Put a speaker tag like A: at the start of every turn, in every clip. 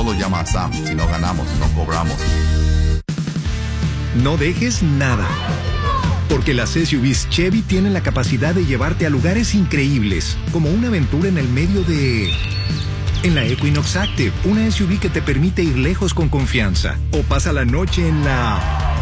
A: solo llama a Sam. Si no ganamos, no cobramos.
B: No dejes nada. Porque las SUVs Chevy tienen la capacidad de llevarte a lugares increíbles, como una aventura en el medio de... En la Equinox Active, una SUV que te permite ir lejos con confianza. O pasa la noche en la...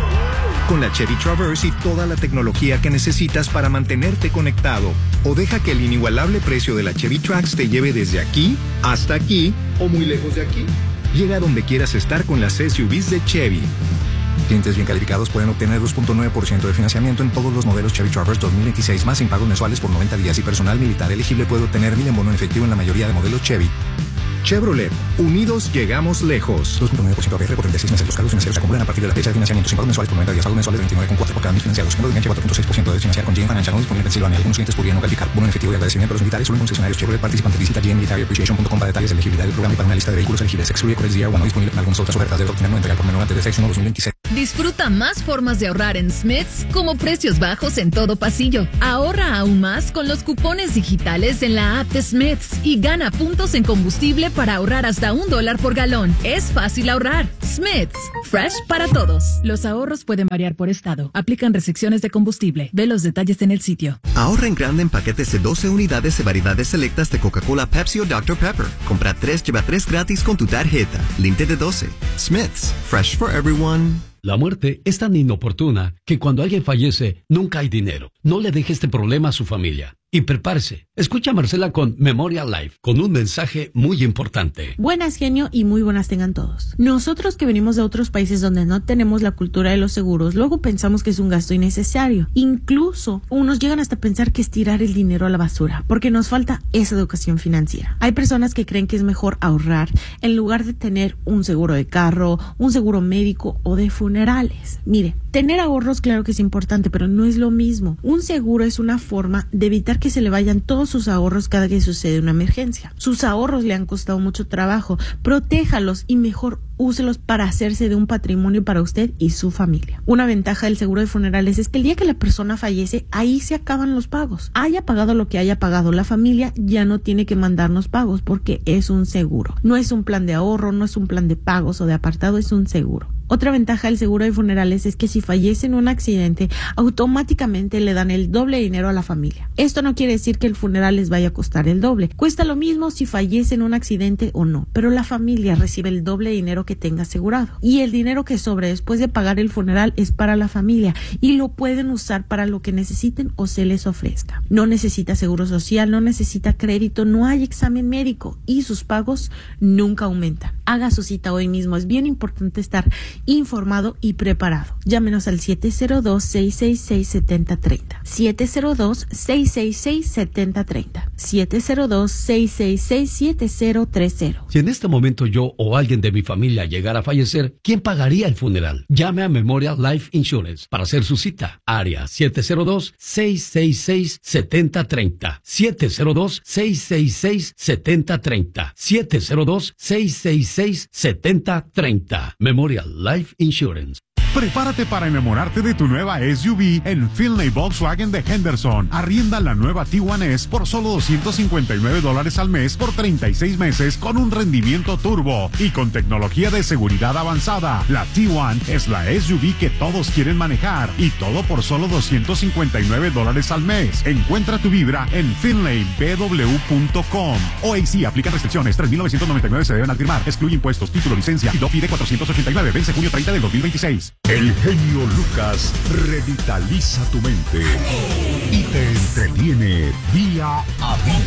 B: Con la Chevy Traverse y toda la tecnología que necesitas para mantenerte conectado. O deja que el inigualable precio de la Chevy Trax te lleve desde aquí hasta aquí o muy lejos de aquí. Llega a donde quieras estar con las SUVs de Chevy. Clientes bien calificados pueden obtener 2.9% de financiamiento en todos los modelos Chevy Traverse 2026 más sin pagos mensuales por 90 días y personal militar elegible puede obtener 1,000 en bono en efectivo en la mayoría de modelos Chevy. Chevrolet, unidos llegamos lejos. 2.9% APR por 36 meses. Los cargos financieros se acumulan a partir de la fecha de financiamiento sin pagos mensuales por 90 días. Pagos mensuales 29,4 por cada 1,000 financiados. Siendo de enganche 4.6% de financiar con GM Financial no disponible en Pensilvania. Algunos clientes podrían no calificar. Bono en efectivo y agradecimiento a los militares solo en concesionarios Chevrolet participantes. Visita gmmilitaryappreciation.com para detalles de elegibilidad del programa y para una lista de vehículos elegibles. Excluye Corex DR1 no disponible en algunas otras ofertas. Debe obtener no entregar por menor antes de 6/1/2026.
C: Disfruta más formas de ahorrar en Smith's, como precios bajos en todo pasillo. Ahorra aún más con los cupones digitales en la app de Smith's y gana puntos en combustible para ahorrar hasta $1 por galón. Es fácil ahorrar. Smith's, fresh para todos. Los ahorros pueden variar por estado. Aplican restricciones de combustible. Ve los detalles en el sitio.
D: Ahorra en grande en paquetes de 12 unidades de variedades selectas de Coca-Cola, Pepsi o Dr. Pepper. Compra 3, lleva 3 gratis con tu tarjeta. Límite de 12. Smith's, fresh for everyone.
E: La muerte es tan inoportuna que cuando alguien fallece, nunca hay dinero. No le deje este problema a su familia. Y prepárese. Escucha a Marcela con Memorial Life, con un mensaje muy importante.
F: Buenas, genio, y muy buenas tengan todos. Nosotros que venimos de otros países donde no tenemos la cultura de los seguros, luego pensamos que es un gasto innecesario. Incluso, unos llegan hasta pensar que es tirar el dinero a la basura, porque nos falta esa educación financiera. Hay personas que creen que es mejor ahorrar en lugar de tener un seguro de carro, un seguro médico o de funerales. Mire, tener ahorros claro que es importante, pero no es lo mismo. Un seguro es una forma de evitar que se le vayan todos sus ahorros cada que sucede una emergencia. Sus ahorros le han costado mucho trabajo. Protéjalos y mejor úselos para hacerse de un patrimonio para usted y su familia. Una ventaja del seguro de funerales es que el día que la persona fallece, ahí se acaban los pagos. Haya pagado lo que haya pagado, la familia ya no tiene que mandarnos pagos porque es un seguro. No es un plan de ahorro, no es un plan de pagos o de apartado, es un seguro. Otra ventaja del seguro de funerales es que si fallece en un accidente, automáticamente le dan el doble de dinero a la familia. Esto no quiere decir que el funeral les vaya a costar el doble. Cuesta lo mismo si fallece en un accidente o no, pero la familia recibe el doble de dinero que tenga asegurado. Y el dinero que sobre después de pagar el funeral es para la familia y lo pueden usar para lo que necesiten o se les ofrezca. No necesita seguro social, no necesita crédito, no hay examen médico y sus pagos nunca aumentan. Haga su cita hoy mismo. Es bien importante estar informado y preparado. Llámenos al 702-666-7030. 702-666-7030. 702-666-7030.
E: Si en este momento yo o alguien de mi familia llegara a fallecer, ¿quién pagaría el funeral? Llame a Memorial Life Insurance para hacer su cita. Área 702-666-7030. 702-666-7030. 702-666-7030. Memorial Life Insurance.
G: Prepárate para enamorarte de tu nueva SUV en Finlay Volkswagen de Henderson. Arrienda la nueva T1S por solo $259 al mes por 36 meses con un rendimiento turbo y con tecnología de seguridad avanzada. La T1 es la SUV que todos quieren manejar y todo por solo $259 al mes. Encuentra tu vibra en finlaybw.com. OAC aplica restricciones. 3.999 se deben al firmar. Excluye impuestos, título, licencia y DOT de 489. Vence junio 30 del 2026.
H: El genio Lucas revitaliza tu mente y te entretiene día a día.